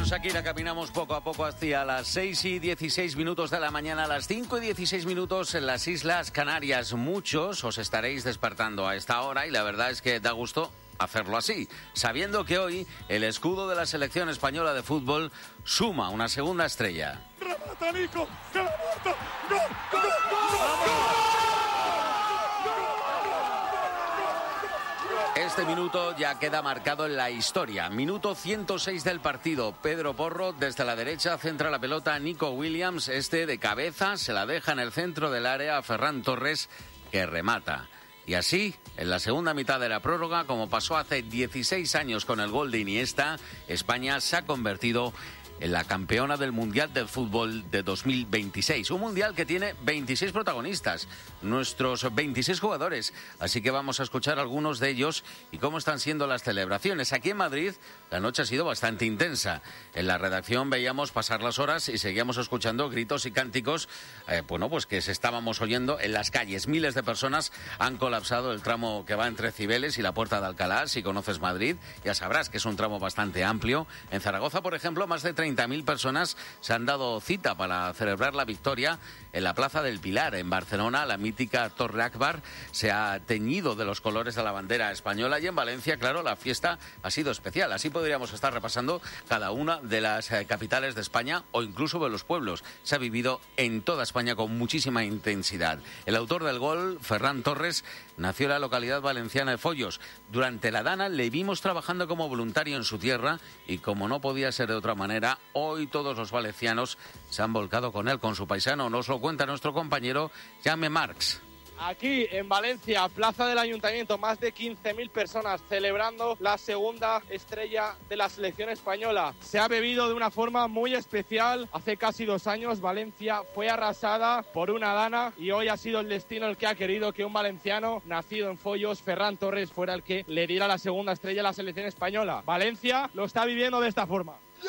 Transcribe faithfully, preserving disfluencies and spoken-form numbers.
Shakira, caminamos poco a poco hacia las seis y dieciséis minutos de la mañana, a las cinco y dieciséis minutos en las Islas Canarias. Muchos os estaréis despertando a esta hora y la verdad es que da gusto hacerlo así, sabiendo que hoy el escudo de la selección española de fútbol suma una segunda estrella. ¡Remata, Nico! ¡Que la muerto! ¡Gol! ¡Gol! ¡Gol! Este minuto ya queda marcado en la historia. Minuto ciento seis del partido. Pedro Porro desde la derecha centra la pelota a Nico Williams. Este de cabeza se la deja en el centro del área a Ferran Torres, que remata. Y así, en la segunda mitad de la prórroga, como pasó hace dieciséis años con el gol de Iniesta, España se ha convertido en la campeona del Mundial del Fútbol de dos mil veintiséis. Un Mundial que tiene veintiséis protagonistas, nuestros veintiséis jugadores. Así que vamos a escuchar algunos de ellos y cómo están siendo las celebraciones. Aquí en Madrid la noche ha sido bastante intensa. En la redacción veíamos pasar las horas y seguíamos escuchando gritos y cánticos, eh, bueno, pues que se estábamos oyendo en las calles. Miles de personas han colapsado el tramo que va entre Cibeles y la Puerta de Alcalá. Si conoces Madrid, ya sabrás que es un tramo bastante amplio. En Zaragoza, por ejemplo, más de treinta mil personas se han dado cita para celebrar la victoria en la Plaza del Pilar. En Barcelona, la mítica Torre Akbar se ha teñido de los colores de la bandera española y en Valencia, claro, la fiesta ha sido especial. Así podríamos estar repasando cada una de las eh, capitales de España o incluso de los pueblos. Se ha vivido en toda España con muchísima intensidad. El autor del gol, Ferran Torres, nació en la localidad valenciana de Follos. Durante la Dana le vimos trabajando como voluntario en su tierra y, como no podía ser de otra manera, hoy todos los valencianos se han volcado con él, con su paisano. Nos lo cuenta nuestro compañero Jaume Marx. Aquí en Valencia, plaza del Ayuntamiento, más de quince mil personas celebrando la segunda estrella de la selección española. Se ha bebido de una forma muy especial. Hace casi dos años Valencia fue arrasada por una dana y hoy ha sido el destino el que ha querido que un valenciano nacido en Follos, Ferran Torres, fuera el que le diera la segunda estrella a la selección española. Valencia lo está viviendo de esta forma.